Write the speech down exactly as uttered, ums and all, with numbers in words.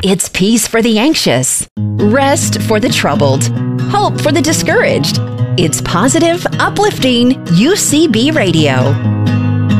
It's peace for the anxious, rest for the troubled, hope for the discouraged. It's positive, uplifting U C B Radio.